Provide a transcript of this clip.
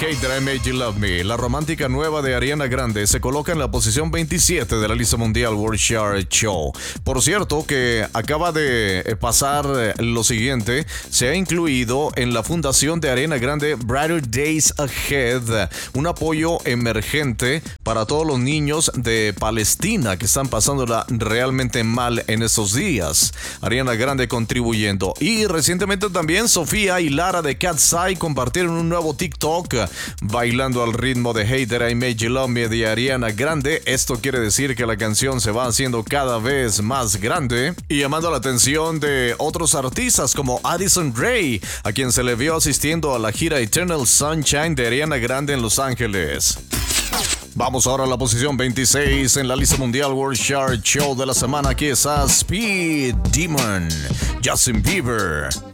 Hate That I Made You Love Me, la romántica nueva de Ariana Grande, se coloca en la posición 27 de la lista mundial World Chart Show. Por cierto, que acaba de pasar lo siguiente, se ha incluido en la fundación de Ariana Grande Brighter Days Ahead, un apoyo emergente para todos los niños de Palestina que están pasándola realmente mal en estos días. Ariana Grande contribuyendo. Y recientemente también Sofía y Lara de Cat's Eye compartieron un nuevo TikTok bailando al ritmo de Hate That I Made You Love Me de Ariana Grande. Esto quiere decir que la canción se va haciendo cada vez más grande y llamando la atención de otros artistas como Addison Rae, a quien se le vio asistiendo a la gira Eternal Sunshine de Ariana Grande en Los Ángeles. Vamos ahora a la posición 26 en la lista mundial World Chart Show de la semana. Aquí está Speed Demon, Justin Bieber.